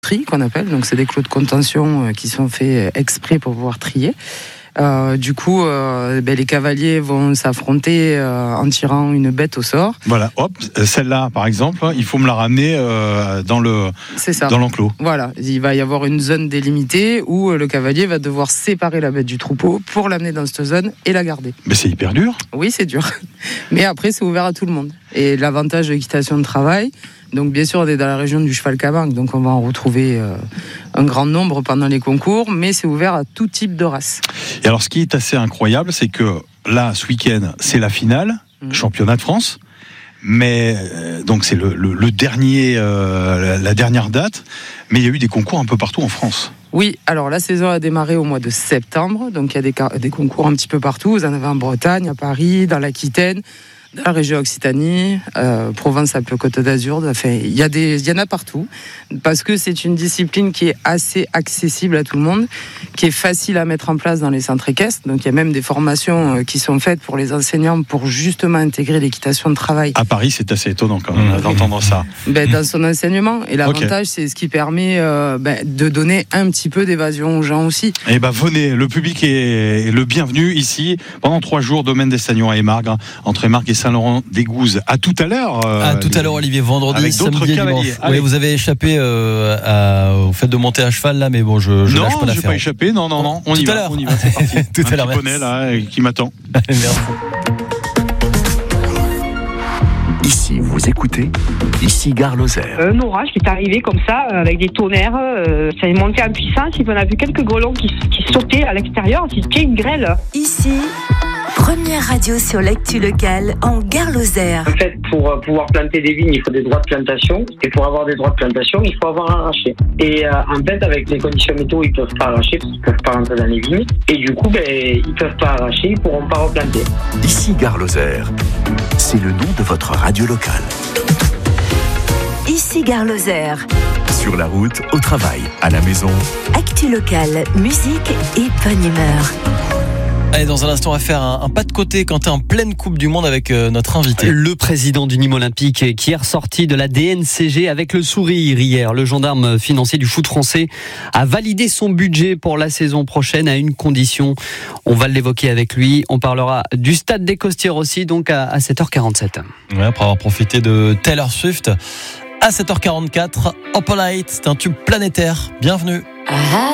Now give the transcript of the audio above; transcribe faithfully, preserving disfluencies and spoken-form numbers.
tri qu'on appelle, donc c'est des clous de contention qui sont faits exprès pour pouvoir trier. Euh, du coup, euh, ben, les cavaliers vont s'affronter euh, en tirant une bête au sort. Voilà, hop, celle-là par exemple, il faut me la ramener euh, dans, le, c'est ça. dans l'enclos. Voilà, il va y avoir une zone délimitée où le cavalier va devoir séparer la bête du troupeau pour l'amener dans cette zone et la garder. Mais c'est hyper dur. Oui, c'est dur. Mais après, c'est ouvert à tout le monde. Et l'avantage de l'équitation de travail, donc bien sûr, on est dans la région du cheval cabanque, donc on va en retrouver euh, un grand nombre pendant les concours, mais c'est ouvert à tout type de race. Et alors, ce qui est assez incroyable, c'est que là, ce week-end, c'est la finale, mmh. championnat de France, mais euh, donc c'est le, le, le dernier, euh, la, la dernière date, mais il y a eu des concours un peu partout en France. Oui, alors la saison a démarré au mois de septembre, donc il y a des, des concours un petit peu partout. Vous en avez en Bretagne, à Paris, dans l'Aquitaine, dans la région Occitanie, euh, Provence-Alpes-Côte d'Azur. Enfin, il y a des, il y en a partout, parce que c'est une discipline qui est assez accessible à tout le monde, qui est facile à mettre en place dans les centres équestres. Donc il y a même des formations qui sont faites pour les enseignants pour justement intégrer l'équitation de travail. À Paris, c'est assez étonnant quand même mmh. d'entendre ça. Ben, dans son enseignement. Et l'avantage, okay. c'est ce qui permet euh, ben, de donner un petit peu d'évasion aux gens aussi. Eh ben venez, le public est le bienvenu ici pendant trois jours, domaine d'Estaignon à Émargre, entre Émargre et Saint-Laurent-des-Gouzes. À tout à l'heure. Euh, à tout à l'heure, Olivier, vendredi, avec samedi et dimanche. Oui, vous avez échappé euh, à, au fait de monter à cheval là, mais bon, je, je non, lâche pas l'affaire. Non, je n'ai pas échappé. Non, non, non. On tout y à va. l'heure. On y va. C'est parti. tout Un à l'heure. petit poney là qui m'attend. Merci. Ici, vous écoutez, ici Gare Lozère. Un orage qui est arrivé comme ça, avec des tonnerres, euh, ça est monté en puissance, et on a vu quelques grelons qui, qui sautaient à l'extérieur, c'était une grêle. Ici, première radio sur l'actu locale en Gare Lozère. En fait, pour euh, pouvoir planter des vignes, il faut des droits de plantation, et pour avoir des droits de plantation, il faut avoir arraché. Et euh, en fait, avec les conditions météo, ils ne peuvent pas arracher, parce qu'ils ne peuvent pas rentrer dans les vignes, et du coup, ben, ils ne peuvent pas arracher, ils ne pourront pas replanter. Ici Gare Lozère, c'est le nom de votre radio locale. Ici Gare Lozère. Sur la route, au travail, à la maison. Actu locale, musique et bonne humeur. Allez, dans un instant, on va faire un, un pas de côté quand t'es en pleine Coupe du Monde avec euh, notre invité. Le président du Nîmes Olympique qui est ressorti de la D N C G avec le sourire hier. Le gendarme financier du foot français a validé son budget pour la saison prochaine à une condition. On va l'évoquer avec lui. On parlera du stade des Costières aussi, donc à, à sept heures quarante-sept. Ouais, après avoir profité de Taylor Swift à sept heures quarante-quatre. Opalite, c'est un tube planétaire. Bienvenue.